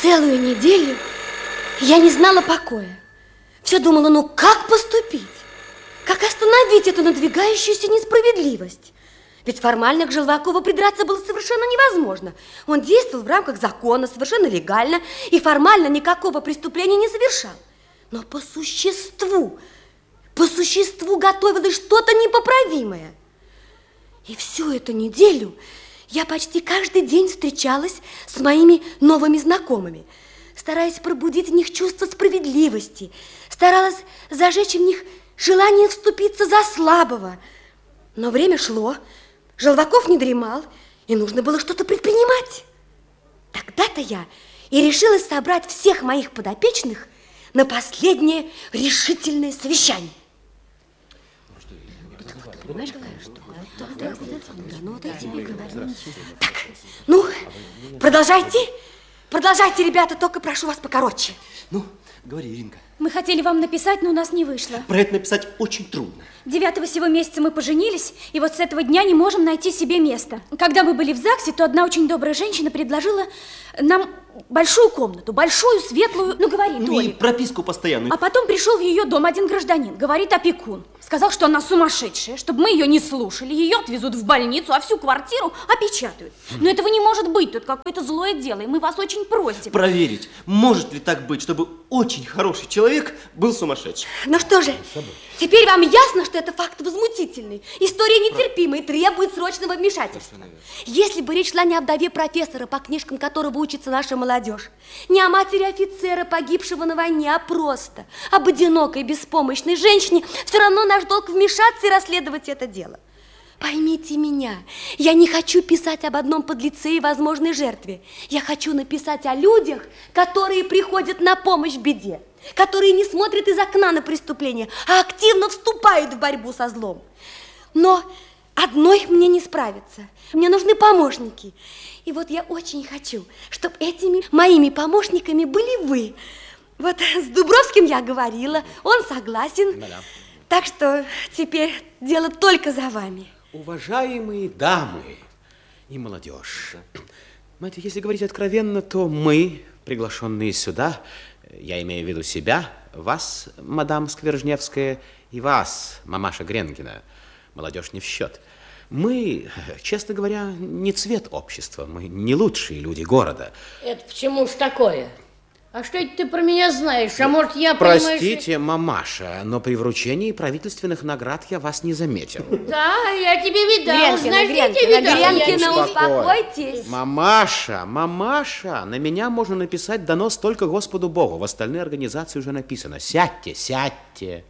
Целую неделю я не знала покоя. Все думала, ну как поступить? Как остановить эту надвигающуюся несправедливость? Ведь формально к Желвакову придраться было совершенно невозможно. Он действовал в рамках закона, совершенно легально, и формально никакого преступления не совершал. Но по существу готовилось что-то непоправимое. И всю эту неделю я почти каждый день встречалась с моими новыми знакомыми, стараясь пробудить в них чувство справедливости, старалась зажечь в них желание вступиться за слабого. Но время шло, Желваков не дремал, и нужно было что-то предпринимать. Тогда-то я и решилась собрать всех моих подопечных на последнее решительное совещание. Так, ну, продолжайте, ребята, только прошу вас покороче. Ну, говори, Иринка. Мы хотели вам написать, но у нас не вышло. Про это написать очень трудно. 9-го сего месяца мы поженились, и вот с этого дня не можем найти себе места. Когда мы были в ЗАГСе, то одна очень добрая женщина предложила нам большую комнату, большую, светлую, ну говори, Толик. И прописку постоянную. А потом пришел в ее дом один гражданин, говорит опекун. Сказал, что она сумасшедшая, чтобы мы ее не слушали. Ее отвезут в больницу, а всю квартиру опечатают. Но этого не может быть, тут какое-то злое дело, и мы вас очень просим. Проверить, может ли так быть, чтобы очень хороший человек был сумасшедшим. Ну что же, теперь вам ясно, что это факт возмутительный. История нетерпимая и требует срочного вмешательства. Если бы речь шла не о вдове профессора, по книжкам которого учится наша молодежь, не о матери офицера, погибшего на войне, а просто об одинокой, беспомощной женщине, все равно наш долг вмешаться и расследовать это дело. Поймите меня, я не хочу писать об одном подлеце и возможной жертве. Я хочу написать о людях, которые приходят на помощь в беде, которые не смотрят из окна на преступление, а активно вступают в борьбу со злом. Но одной мне не справиться. Мне нужны помощники. И вот я очень хочу, чтобы этими моими помощниками были вы. Вот с Дубровским я говорила, он согласен. Так что теперь дело только за вами. Уважаемые дамы и молодежь, знаете, если говорить откровенно, то мы, приглашенные сюда, я имею в виду себя, вас, мадам Сквержневская, и вас, мамаша Гренкина, молодежь не в счет. Мы, честно говоря, не цвет общества, мы не лучшие люди города. Это почему ж такое? А что это ты про меня знаешь? А может, я, простите, мамаша, но при вручении правительственных наград я вас не заметил. Да, я тебе видал. Гренкина, успокойтесь. Мамаша, на меня можно написать донос только Господу Богу. В остальные организации уже написано. Сядьте, сядьте.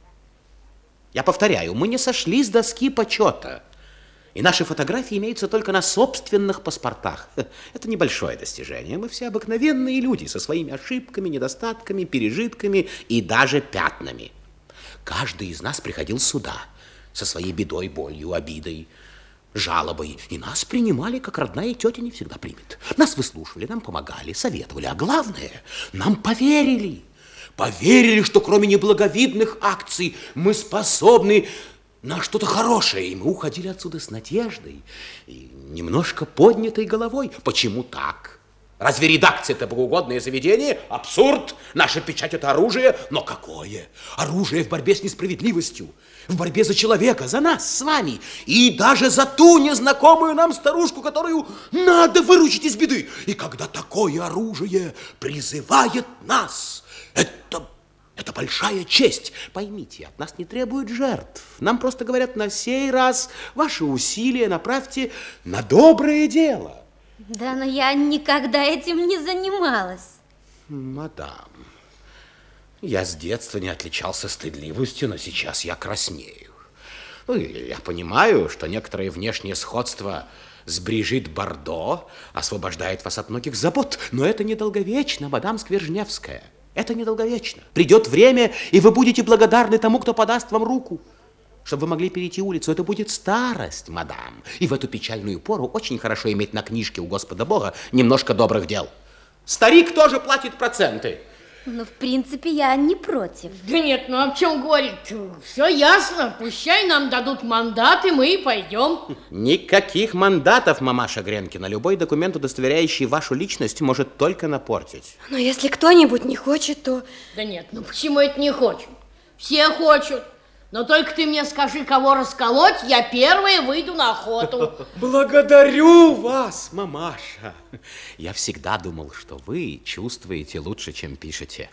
Я повторяю, мы не сошли с доски почета. И наши фотографии имеются только на собственных паспортах. Это небольшое достижение. Мы все обыкновенные люди со своими ошибками, недостатками, пережитками и даже пятнами. Каждый из нас приходил сюда со своей бедой, болью, обидой, жалобой. И нас принимали, как родная тетя не всегда примет. Нас выслушивали, нам помогали, советовали. А главное, нам поверили. Поверили, что кроме неблаговидных акций мы способны на что-то хорошее, и мы уходили отсюда с надеждой и немножко поднятой головой. Почему так? Разве редакция это богоугодное заведение? Абсурд! Наша печать это оружие, но какое? Оружие в борьбе с несправедливостью, в борьбе за человека, за нас с вами, и даже за ту незнакомую нам старушку, которую надо выручить из беды. И когда такое оружие призывает нас, это большая честь. Поймите, от нас не требуют жертв. Нам просто говорят, на сей раз ваши усилия направьте на доброе дело. Да, но я никогда этим не занималась. Мадам, я с детства не отличался стыдливостью, но сейчас я краснею. Ну, я понимаю, что некоторое внешнее сходство с Брижит Бардо освобождает вас от многих забот, но это недолговечно, мадам Сквержневская. Это недолговечно. Придет время, и вы будете благодарны тому, кто подаст вам руку, чтобы вы могли перейти улицу. Это будет старость, мадам. И в эту печальную пору очень хорошо иметь на книжке у Господа Бога немножко добрых дел. Старик тоже платит проценты. Ну, в принципе, я не против. Да нет, ну о чем говорит? Все ясно. Пущай нам дадут мандат, и мы пойдем. Никаких мандатов, мамаша Гренкина. Любой документ, удостоверяющий вашу личность, может только напортить. Но если кто-нибудь не хочет, то... Да нет, ну почему это не хочет? Все хочут. Но только ты мне скажи, кого расколоть, я первая выйду на охоту. Благодарю вас, мамаша. Я всегда думал, что вы чувствуете лучше, чем пишете.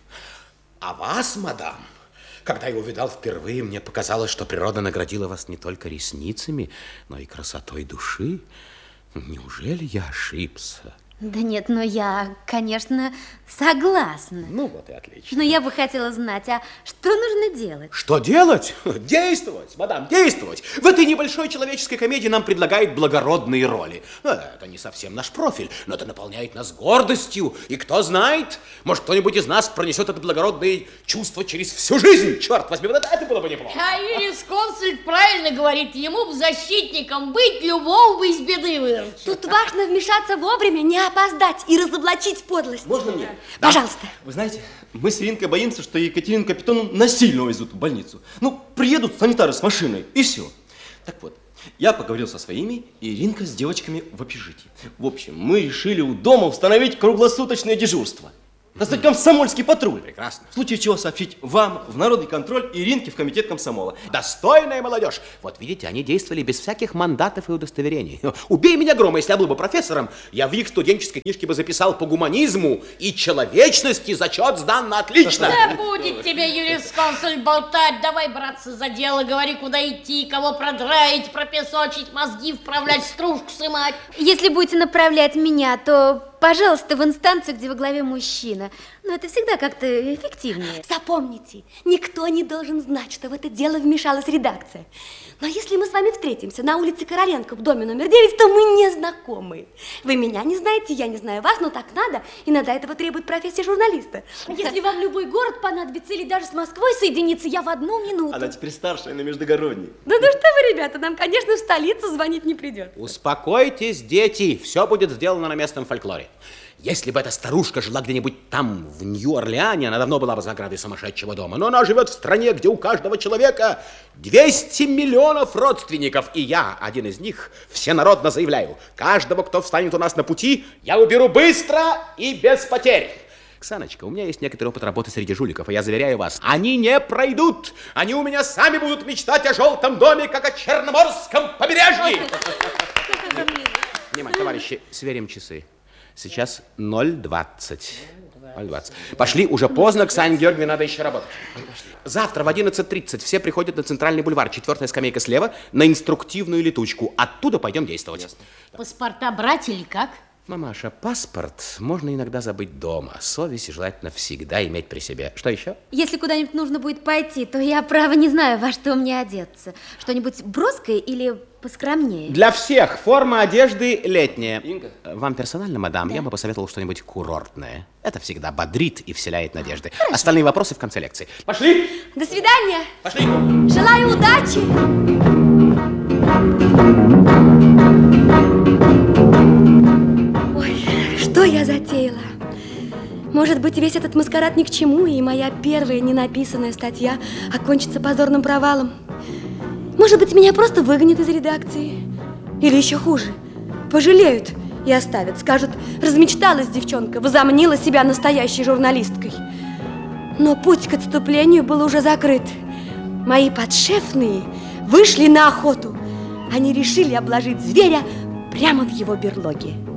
А вас, мадам, когда я увидал впервые, мне показалось, что природа наградила вас не только ресницами, но и красотой души. Неужели я ошибся? Да нет, но я, конечно, согласна. Ну вот и отлично. Но я бы хотела знать, а что нужно делать? Что делать? Действовать, мадам, действовать. В этой небольшой человеческой комедии нам предлагают благородные роли. Это не совсем наш профиль, но это наполняет нас гордостью. И кто знает, может, кто-нибудь из нас пронесет это благородное чувство через всю жизнь. Черт возьми, вот это было бы неплохо. А юрисконсульт правильно говорит, ему бы защитником быть, любого бы из беды выручить. Тут важно вмешаться вовремя, не опоздать и разоблачить подлость. Можно мне? Пожалуйста. Вы знаете, мы с Иринкой боимся, что Екатерину Капитону насильно увезут в больницу. Ну, приедут санитары с машиной, и все. Так вот, я поговорил со своими, и Иринка с девочками в общежитии. В общем, мы решили у дома установить круглосуточное дежурство. Достать комсомольский патруль. Прекрасно. В случае чего сообщить вам в народный контроль и Иринке в комитет комсомола. Достойная молодежь. Вот видите, они действовали без всяких мандатов и удостоверений. Убей меня грома, если я был бы профессором, я в их студенческой книжке бы записал по гуманизму и человечности зачет сдан на отлично. Да будет тебе юрисконсульт болтать. Давай браться за дело, говори, куда идти, кого продраить, пропесочить, мозги вправлять, стружку сымать. Если будете направлять меня, то, пожалуйста, в инстанцию, где во главе мужчина. Но это всегда как-то эффективнее. Запомните, никто не должен знать, что в это дело вмешалась редакция. Но если мы с вами встретимся на улице Короленко в доме номер 9, то мы не знакомы. Вы меня не знаете, я не знаю вас, но так надо. Иногда этого требует профессия журналиста. Если вам любой город понадобится или даже с Москвой соединиться, я в 1 минуту. Она теперь старшая на междугородней. Да ну что вы, ребята, нам, конечно, в столицу звонить не придется. Успокойтесь, дети, все будет сделано на местном фольклоре. Если бы эта старушка жила где-нибудь там, в Нью-Орлеане, она давно была бы за оградой сумасшедшего дома. Но она живет в стране, где у каждого человека 200 миллионов родственников. И я, один из них, всенародно заявляю, каждого, кто встанет у нас на пути, я уберу быстро и без потерь. Ксаночка, у меня есть некоторый опыт работы среди жуликов, и я заверяю вас, они не пройдут. Они у меня сами будут мечтать о желтом доме, как о Черноморском побережье. Внимание, товарищи, сверим часы. Сейчас 0:20. 0:20. Пошли, уже поздно, Ксане Георгиевне надо еще работать. Завтра в 11:30 все приходят на Центральный бульвар, 4-я скамейка слева, на инструктивную летучку. Оттуда пойдем действовать. Ясно. Паспорта брать или как? Мамаша, паспорт можно иногда забыть дома. Совесть желательно всегда иметь при себе. Что еще? Если куда-нибудь нужно будет пойти, то я, право, не знаю, во что мне одеться. Что-нибудь броское или поскромнее? Для всех форма одежды летняя. Инга? Вам персонально, мадам, я бы посоветовал что-нибудь курортное. Это всегда бодрит и вселяет надежды. Остальные вопросы в конце лекции. Пошли! До свидания. Пошли! Желаю удачи. Что я затеяла? Может быть, весь этот маскарад ни к чему, и моя первая ненаписанная статья окончится позорным провалом. Может быть, меня просто выгонят из редакции. Или еще хуже, пожалеют и оставят. Скажут, размечталась девчонка, возомнила себя настоящей журналисткой. Но путь к отступлению был уже закрыт. Мои подшефные вышли на охоту. Они решили обложить зверя прямо в его берлоге.